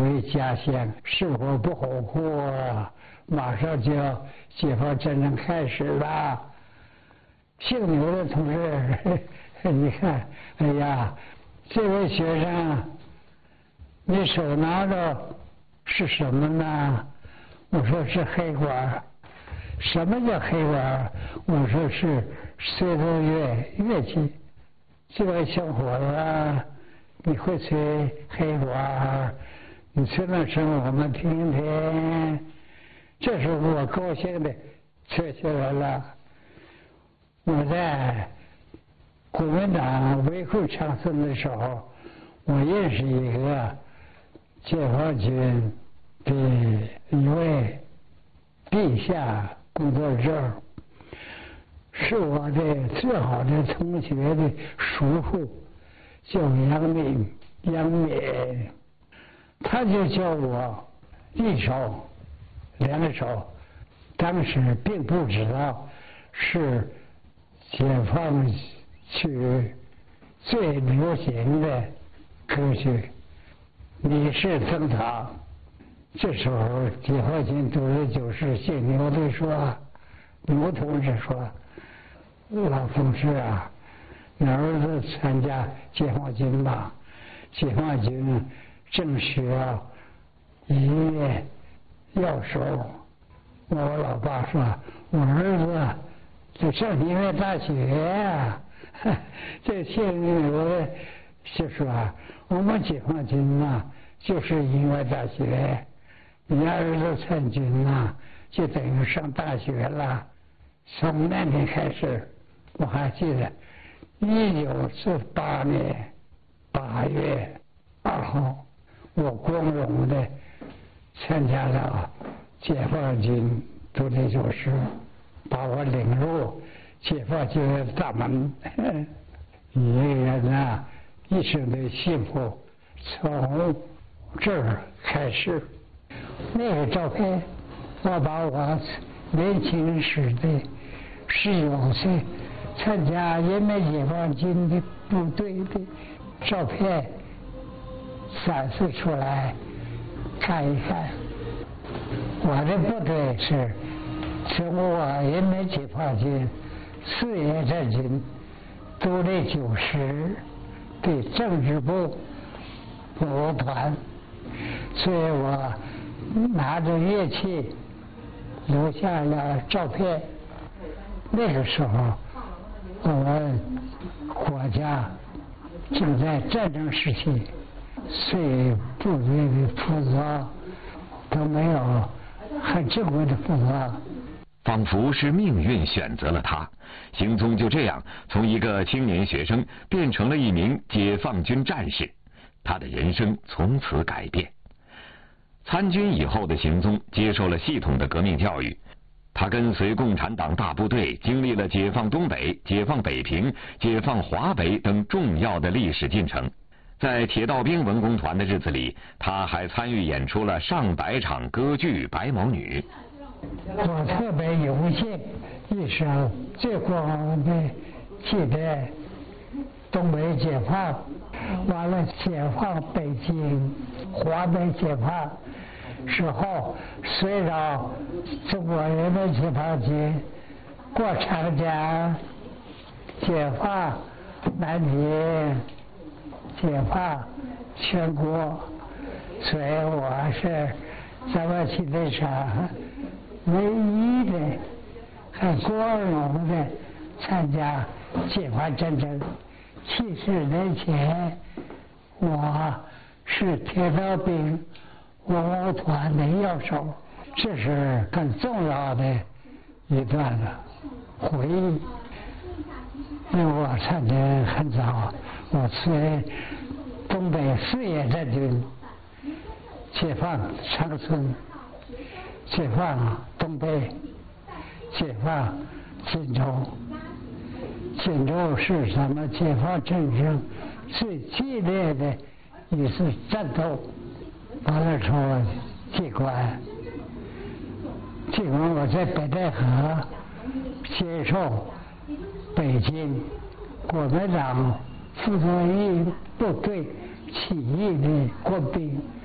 回家乡，生活不好过，马上就要解放战争开始了。姓牛的同志，你看，哎呀，这位学生，你手拿着是什么呢？我说是黑管。什么叫黑管？我说是绥州乐器。这位小伙子，你会吹黑管？你吹那声我们听听。这时候我高兴的吹起来了。我在国民党围困长春的时候，我认识一个解放军的一位地下工作证，是我的最好的同学的叔父，叫杨敏，他就叫我一手两手，当时并不知道是解放区最流行的歌曲《你是灯塔》。这时候解放军都是就是姓牛的说，牛同志说：“老同志啊，你儿子参加解放军吧，解放军正需要音乐要手。”我老爸说：“我儿子就上音乐大学呀。”这姓牛的就说：“我们解放军呐，就是音乐大学。你儿子参军呐，就等于上大学了。”从那天开始，我还记得1948年8月2号，我光荣的参加了解放军独立教师，把我领入解放军的大门。一个人啊，一生的幸福从这儿开始。那个照片，我把我年轻时的19岁参加人民解放军的部队的照片展示出来看一看。我的部队是中国人民解放军4野战军独立9师的政治部服务团，所以我拿着乐器留下了照片。那个时候我们国家正在战争时期，所以部队的服装都没有很正规的服装。 仿佛是命运选择了他，邢宗就这样从一个青年学生变成了一名解放军战士，他的人生从此改变。参军以后的邢宗接受了系统的革命教育，他跟随共产党大部队经历了解放东北、解放北平、解放华北等重要的历史进程。在铁道兵文工团的日子里，他还参与演出了上百场歌剧《白毛女》。 我特别荣幸一生最光荣的记得东北解放，完了解放北京，华北解放之后，随着中国人民解放军过长江，解放南京，解放全国，所以我是咱们汽车厂唯一的很光荣的参加解放战争。70年前，我是铁道兵文工团的要手，这是很重要的一段回忆。因为我参加很早，我是东北4野战军解放长春，解放东北，解放锦州。锦州是咱们解放战争最激烈的一次战斗。完了之后，尽管我在北戴河接受北京国民党傅作义部队起义的官兵